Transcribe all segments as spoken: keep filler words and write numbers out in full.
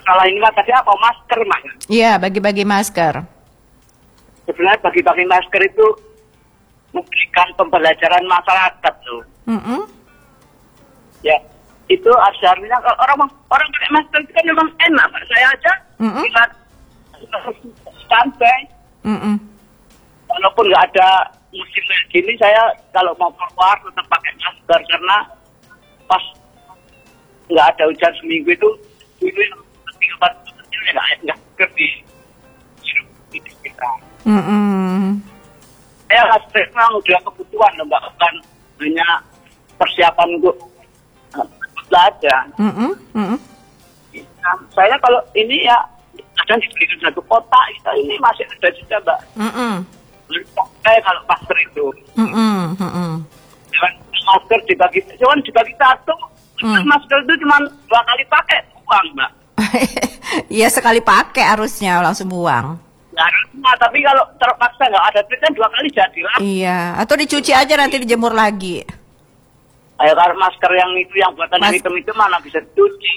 masalah ini mas tadi apa masker mas? Iya, bagi-bagi masker. Sebenarnya bagi-bagi masker itu memberikan pembelajaran masyarakat loh. Mm-mm. Ya, itu seharusnya kalau orang orang pakai masker itu kan memang enak. Saya aja bisa santai. Mm-mm. Walaupun nggak ada musim kayak gini, saya kalau mau keluar tetap pakai masker karena pas nggak ada hujan seminggu itu ini tiga empat kecilnya nggak nggak kerja di hidup kita. Mm-mm. Saya masker memang udah kebutuhan loh, mbak, bukan hanya persiapan untuk belajar. Mm-mm. Mm-mm. Nah, saya kalau ini ya kadang diberikan satu kotak, ini masih ada juga mbak. Mm-mm. Saya kalau masker itu, Mm-mm. Mm-mm. cuman masker dibagi, cuman dibagi satu, Mm. masker itu cuma dua kali pakai, buang mbak. Iya, sekali pakai harusnya langsung buang. Ya, nah, tapi kalau terpaksa nggak ada trik kan dua kali jadi lah. Iya, atau dicuci aja nanti dijemur lagi. Ayo kalau masker yang itu yang buatan Mas- yang hitam itu mana bisa dicuci.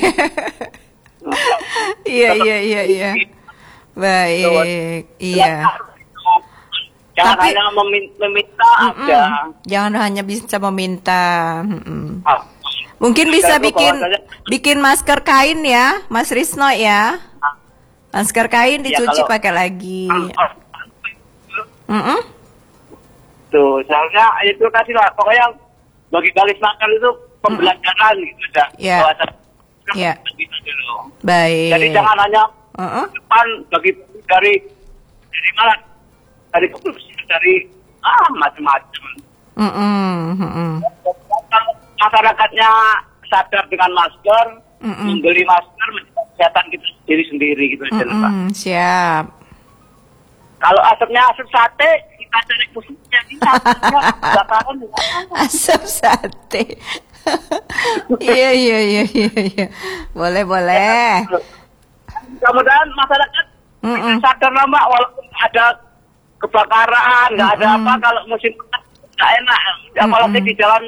Iya, iya, iya, iya. Baik, iya. Jangan Tapi- hanya memin- meminta aja. Mm-mm. Jangan hanya bisa meminta. Mm-mm. Ah, Mungkin bisa Masker bikin bahwasanya- bikin masker kain ya, Mas Risno ya. ah, Masker kain Ya, dicuci kalau- pakai lagi. ah, Mm-mm. Tuh, soalnya itu tadi lah, pokoknya bagi-bagi masker itu pembelajaran gitu dah. Ya. Bahwa- Ya. Gitu dulu. Baik. Jadi jangan hanya Mm-mm. depan bagi dari dari mana? Dari kepolisian, dari ah macam-macam. Mm-mm. Mm-mm. Kalau masyarakatnya sadar dengan masker, Mm-mm. membeli masker menjaga kesehatan kita sendiri sendiri gitu aja loh, Pak. Mm-mm. Siap. Kalau asapnya asap sate, kita cari musuhnya kita asapnya kebakaran juga. Asap sate. Iya, iya, iya, iya, iya. Boleh, boleh. Mudah-mudahan masyarakat Mm-mm. bisa sadar lah Mbak, walaupun ada kebakaran, nggak ada Mm-mm. apa, kalau musim panas nggak enak, apalagi Mm-mm. di jalan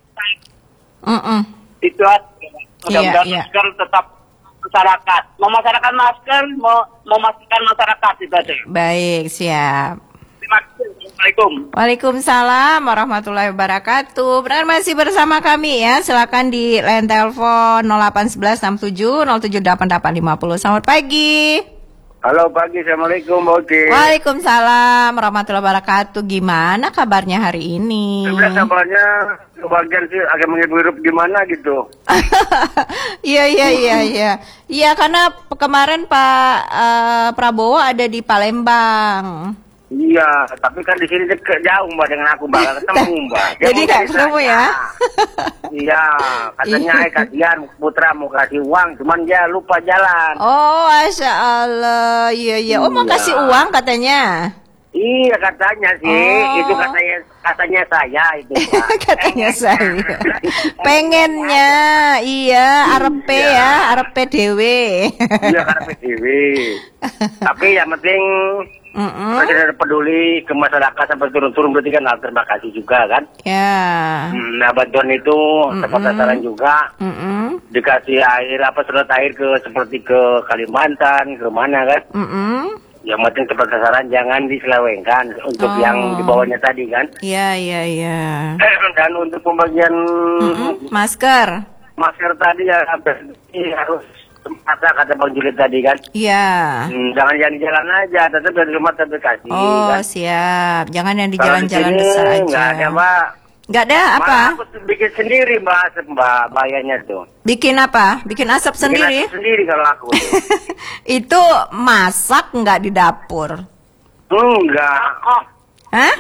Mm-mm. itu aja. Mudah-mudahan Iya, iya. masker tetap masyarakat, memasarakan masker, mau memastikan masyarakat itu aja. Baik, siap. Terima kasih. Assalamualaikum. Waalaikumsalam warahmatullahi wabarakatuh. Benar masih bersama kami ya. Silakan di line telepon nol delapan satu satu enam tujuh nol tujuh delapan delapan lima nol. Selamat pagi. Halo pagi, assalamualaikum Mbak Uti. Waalaikumsalam warahmatullahi wabarakatuh. Gimana kabarnya hari ini? Sebenarnya kabarnya kebagian sih agak menghirup gimana gitu. Iya, iya, iya, iya. Iya, karena pe- kemarin Pak eh, Prabowo ada di Palembang. Iya, tapi kan di sini deket jauh Mbak dengan aku Mbak, nggak ketemu Mbak. Dia Jadi mau nggak dari ketemu saya. ya? Iya, katanya eh kasihan putra mau kasih uang, cuman dia lupa jalan. Oh, Masya Allah. Iya, iya. Oh, mau Iya. kasih uang katanya. Iya katanya sih, Oh. itu katanya katanya saya itu Mbak. Katanya saya. Pengennya, iya, arepe ya, arepe dewe. Iya karena P D W. Tapi yang penting Mm-mm. Presiden peduli ke masyarakat sampai turun-turun berarti kan terima kasih juga kan. Ya. Hmm, Nah bantuan itu tepat sasaran juga, Mm-mm. dikasih air apa sedot air ke seperti ke Kalimantan ke mana kan. Mm-mm. Yang penting tepat sasaran, jangan diselewengkan untuk Oh. yang di bawahnya tadi kan. Iya, iya, iya. Dan untuk pembagian Mm-mm. Masker. masker tadi ya ini harus masa kata Bang Julid tadi kan. Iya. Hmm, jangan jangan di jalan aja, tetap dari rumah tetap kasih Oh, kan. siap. Jangan yang di Kalau jalan-jalan sini besar aja. nggak ada Mbak. Nggak ada apa? Malah aku bikin sendiri Mbak, asap, Mbak, bayarnya tuh. Bikin apa? Bikin asap Bikin sendiri? asap sendiri kalau aku. tuh. Itu masak nggak di dapur? Enggak. Oh, Hah?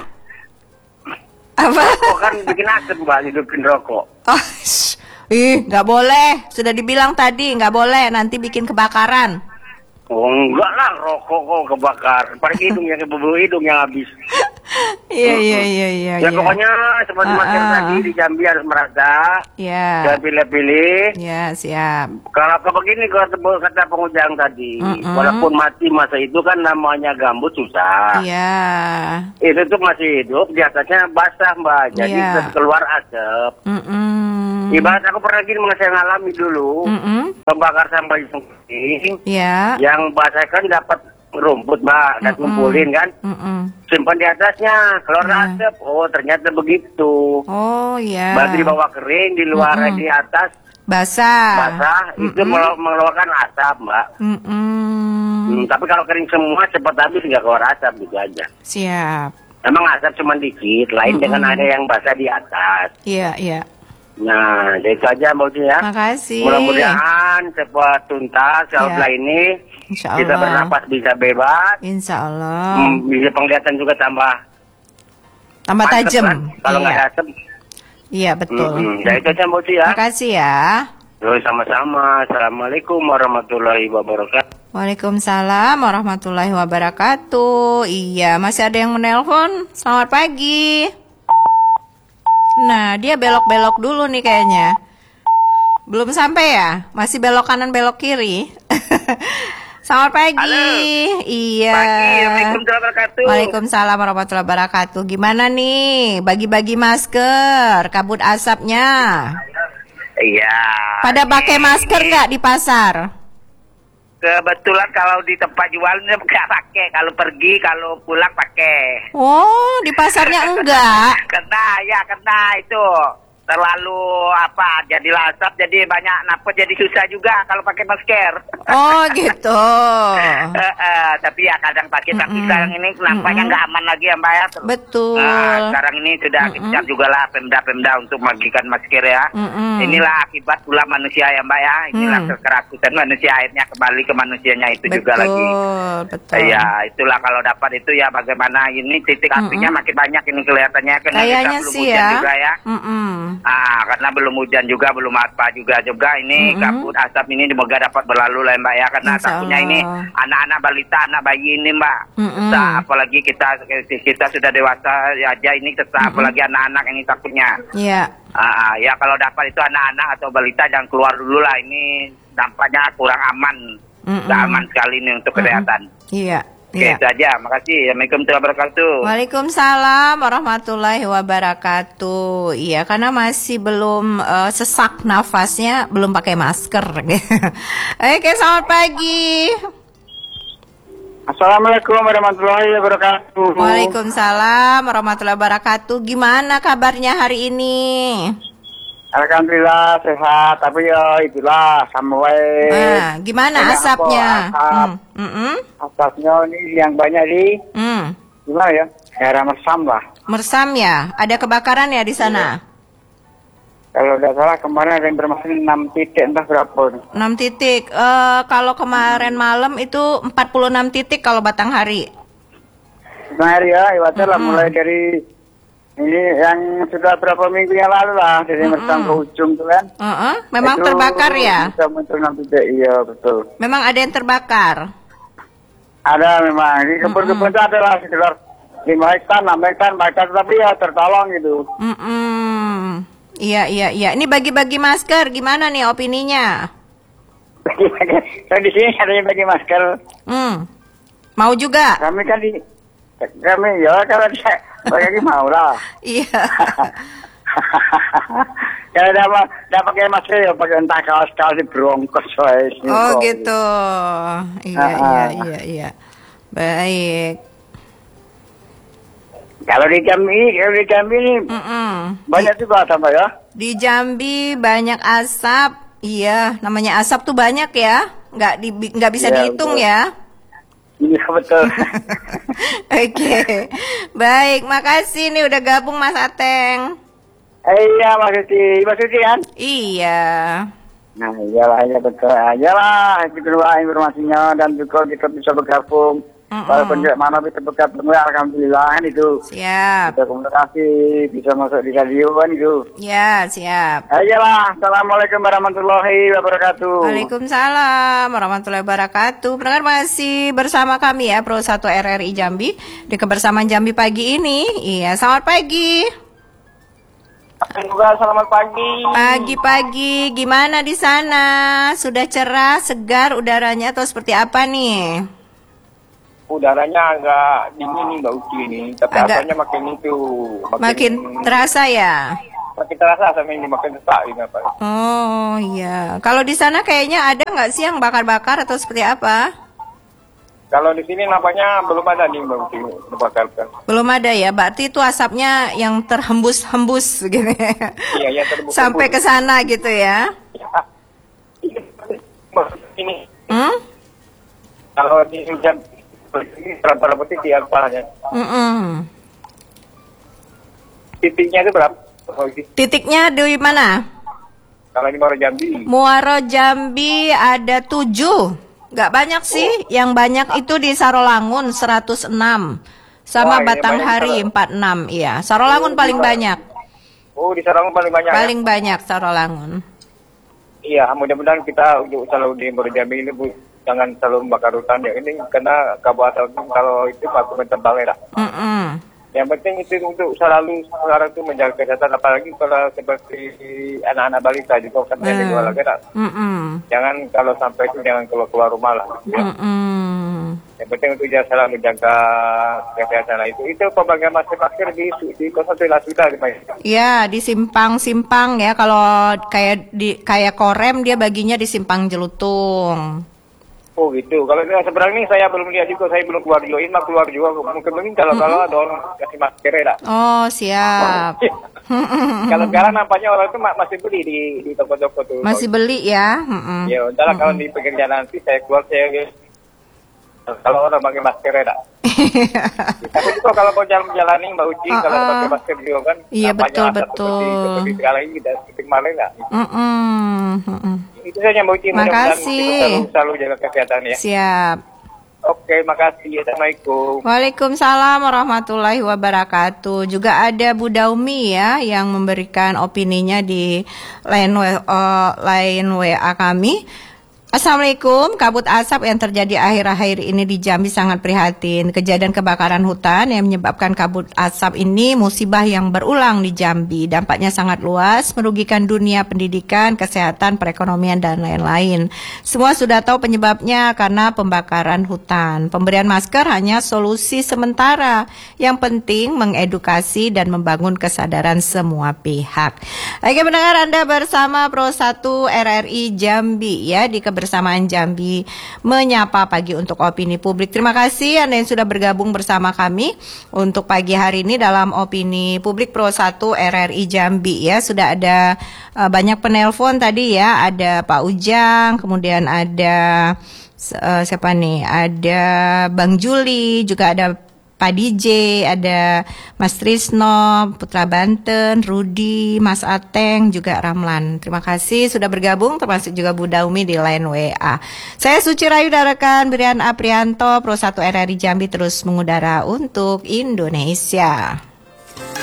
Apa? rokok kan bikin asap Mbak, hidupin rokok. Oh, shh. Ih, nggak boleh. Sudah dibilang tadi nggak boleh. Nanti bikin kebakaran. Oh enggak lah, rokok kok kebakar. Paling hidung yang keburu hidung yang habis. Iya, iya, iya, iya. Ya iya. pokoknya seperti Ah, masker ah. tadi di Jambi harus merata. Iya. Jangan pilih-pilih. Iya, siap. Kalau ke begini kata, kata pengujang tadi, Mm-mm. walaupun mati masa itu kan namanya gambut susah. Iya. Itu tuh masih hidup, di atasnya basah Mbak, jadi Iya. terus keluar asap. Mm-mm. Ibarat aku pernah gini saya ngalami dulu. Mm-mm. Membakar sampah yang penting. Ya. Yang basah kan dapat rumput, Mbak, dan Mm-mm. kumpulin kan. Mm-mm. Simpan di atasnya, keluar Ya. asap. Oh, ternyata begitu. Oh ya. Berarti di bawah kering, di luar Mm-mm. di atas Basah. basah, itu Mm-mm. melu- mengeluarkan asap, Mbak. Mm-mm. Hmm, tapi kalau kering semua cepat habis nggak keluar asap gitu aja. Siap. Emang asap cuma dikit, lain Mm-mm. dengan ada yang basah di atas. Iya, iya. Nah, jadi itu aja Mbak Uci ya. Makasih. Mudah-mudahan cepat tuntas Ya. setelah ini Insya kita Allah. bernapas bisa bebas, Insya Allah. hmm, bisa penglihatan juga tambah Tambah mantep tajam. kan, kalau nggak Iya. ada asap. Iya, betul. Hmm, jadi itu aja Mbak Uci ya. Makasih ya. Terus sama-sama. Assalamualaikum warahmatullahi wabarakatuh. Waalaikumsalam warahmatullahi wabarakatuh. Iya, masih ada yang menelpon. Selamat pagi. Nah, dia belok-belok dulu nih kayaknya. Belum sampai ya? Masih belok kanan belok kiri. Selamat pagi. Halo. Iya. Pagi, Assalamualaikum warahmatullahi wabarakatuh. Waalaikumsalam warahmatullahi wabarakatuh. Gimana nih? Bagi-bagi masker, kabut asapnya. Iya. Pada pakai masker nggak di pasar? Kebetulan kalau di tempat jualnya nggak pakai, kalau pergi, kalau pulang pakai. Oh, di pasarnya enggak. Kena ya kena itu terlalu apa jadi asap jadi banyak napas jadi susah juga kalau pakai masker. Oh, gitu. Eh, eh, tapi ya kadang pakai tapi Mm-mm. sekarang ini nampaknya Mm-mm. nggak aman lagi ya Mbak ya. Betul. Nah, sekarang ini sudah Mm-mm. gencar juga lah pemda-pemda untuk membagikan masker ya. Mm-mm. Inilah akibat pula manusia ya Mbak ya. Inilah Mm. kekerasan manusia akhirnya kembali ke manusianya itu juga lagi. Betul, betul. Iya, itulah kalau dapat itu ya bagaimana ini titik apinya Mm-mm. makin banyak ini kelihatannya karena kita Kayaknya belum sih hujan ya. juga ya. Mm-mm. Ah, karena belum hujan juga, belum apa juga juga ini Mm-mm. kabut asap ini semoga dapat berlalu lah Mbak ya karena Insya takutnya Allah. ini anak-anak balita, anak bayi ini Mbak. Mm-mm. Susah, apalagi kita kita sudah dewasa aja ini susah, apalagi anak-anak ini takutnya. Iya. Ah, ya kalau dapat itu anak-anak atau balita jangan keluar dulu lah ini nampaknya kurang aman. Mm-mm. Nggak aman sekali ini untuk kesehatan. Iya. Oke, Iya. itu aja. Makasih. Assalamualaikum warahmatullahi wabarakatuh. Waalaikumsalam warahmatullahi wabarakatuh. Iya, karena masih belum eh, sesak nafasnya, belum pakai masker. Oke, selamat pagi. Assalamualaikum warahmatullahi wabarakatuh. Waalaikumsalam warahmatullahi wabarakatuh. Gimana kabarnya hari ini? Alhamdulillah sehat, tapi ya itulah sampai Nah, gimana banyak asapnya? apa, asap. Hmm, mm-mm, asapnya ini yang banyak di hmm. gimana ya? Daerah Mersam lah. Mersam ya? Ada kebakaran ya di sana? Kalau tidak salah kemarin ada informasi enam titik entah berapa. enam titik. Eh, kalau kemarin malam itu empat puluh enam titik kalau Batanghari. Sebenarnya ya, ibaratnya lah Mm-mm. mulai dari ini yang sudah berapa minggu yang lalu lah dari Mm-mm. Mersam ke ujung tuh kan. Uh-uh, memang Itu terbakar ya? Bisa muncul enam titik, iya betul. Memang ada yang terbakar. Ada memang di kebun-kebun itu ada lah sekitar lima hektar, enam hektar, empat hektar, tapi ya tertolong gitu. Mm-mm. Iya, iya, iya. Ini bagi-bagi masker, gimana nih opininya? Saya di sini ada yang bagi masker. Hmm. Mau juga? Kami kan di kami ya kalau saya bagi mau lah. Iya. Kalau dapat dapat pakai masker ya pakai entah kaos-kaos di bronkos wae. Oh gitu. Iya, Ah, iya, ah. iya, iya. Baik. Kalau di Jambi, kalau di Jambi ini Mm-mm. banyak juga tambah ya. Di Jambi banyak asap. Iya, namanya asap tuh banyak ya. Nggak di, nggak bisa Iya, dihitung betul. ya. Iya betul. Oke. Baik, makasih nih udah gabung Mas Ateng. Eh, iya Mas Suci, Mas Suci kan? Iya. Nah iyalah ya betul, iyalah itu kedua informasinya dan juga kita bisa bergabung. Mm-mm. Walaupun tidak mana bisa bergabung, ya alhamdulillah kan itu. Siap. Bisa komunikasi, bisa masuk di radio kan itu. Ya, siap. Eh, iyalah, assalamualaikum warahmatullahi wabarakatuh. Waalaikumsalam warahmatullahi wabarakatuh. Pendengar masih bersama kami ya Pro satu R R I Jambi di kebersamaan Jambi pagi ini. Iya, selamat pagi. Juga selamat pagi. Pagi-pagi gimana di sana? Sudah cerah, segar udaranya atau seperti apa nih? Udaranya agak dingin nih Mbak Uci ini, tapi Agak- asapnya makin itu. Makin terasa ya? Sakit terasa sampai dimakan sesak ini apa. Oh iya. Kalau di sana kayaknya ada nggak sih yang bakar-bakar atau seperti apa? Kalau di sini nampaknya belum ada nih Mbak Uci dibakarkan. Belum ada ya. Berarti itu asapnya yang terhembus-hembus gitu ya. Iya, yang terhembus. Sampai ke sana gitu ya. Ini. Hmm? Kalau di hujan ini rata-rata putih di kepalanya. Mm-mm. Titiknya itu berapa? Titiknya di mana? Kalau di Muaro Jambi. Muaro Jambi ada tujuh. Nggak banyak sih. Yang banyak itu di Sarolangun seratus enam. Sama Wah, ini Batanghari banyak. empat puluh enam. Iya, Sarolangun paling banyak. Oh, di Sarangun paling banyak. Paling Ya? banyak Sarolangun. Iya, mudah-mudahan kita untuk selalu di Muaro Jambi ini Bu, jangan selalu membakar hutan ya. Ini karena kabut asap kalau itu aku mentebal ya. Mm-mm. Yang penting itu untuk selalu sekarang itu menjaga kesehatan, apalagi kalau seperti anak-anak balita juga kan yang Hmm. jual lagi. Mm-mm. Jangan kalau sampai itu jangan keluar keluar rumah lah. Ya. Mm-mm. Yang penting untuk jangan selalu menjaga kesehatan lah itu. Itu pembagian masker-masker di di kosan sudah di Pak. Ya, di simpang-simpang ya. Kalau kayak di kayak Korem dia baginya di Simpang Jelutung. Oh gitu. Kalau sebenarnya ini saya belum lihat juga, saya belum keluar juga. Ini mah keluar juga. Mungkin mungkin kalau kalau ada orang kasih masker ya. Oh, siap. Kalau sekarang nampaknya orang itu ma- masih beli di di toko-toko tuh. Masih beli ya? Mm-mm. Ya, udah kalau di pinggir jalan nanti saya keluar saya kalau orang pakai masker ya. Tapi juga kalau mau jalan-jalan nih Mbak Uci, Uh-uh. kalau pakai masker juga kan. Iya, nampaknya betul, asap betul. Seperti seperti sekali ini dan seperti kemarin nggak. Mm-mm. Mm-mm. Itu saja Mbak Uci. Mudah-mudahan Makasih. kita selalu, selalu jaga kesehatan ya. Siap. Oke, makasih. Assalamualaikum. Waalaikumsalam warahmatullahi wabarakatuh. Juga ada Bu Daumi ya yang memberikan opininya di line W- uh, line W A kami. Assalamualaikum, kabut asap yang terjadi akhir-akhir ini di Jambi sangat prihatin. Kejadian kebakaran hutan yang menyebabkan kabut asap ini musibah yang berulang di Jambi. Dampaknya sangat luas, merugikan dunia pendidikan, kesehatan, perekonomian, dan lain-lain. Semua sudah tahu penyebabnya karena pembakaran hutan. Pemberian masker hanya solusi sementara. Yang penting mengedukasi dan membangun kesadaran semua pihak. Oke, pendengar, Anda bersama Pro satu R R I Jambi ya di kebersamaan Jambi menyapa pagi untuk opini publik. Terima kasih Anda yang sudah bergabung bersama kami untuk pagi hari ini dalam opini publik Pro satu R R I Jambi ya. Sudah ada uh, banyak penelpon tadi ya, ada Pak Ujang, kemudian ada uh, siapa nih? Ada Bang Juli, juga ada Pak D J, ada Mas Trisno, Putra Banten, Rudi, Mas Ateng, juga Ramlan. Terima kasih sudah bergabung, termasuk juga Bu Daumi di line W A. Saya Suci Rayu dan rekan Brian Aprianto, Pro satu R R I Jambi terus mengudara untuk Indonesia.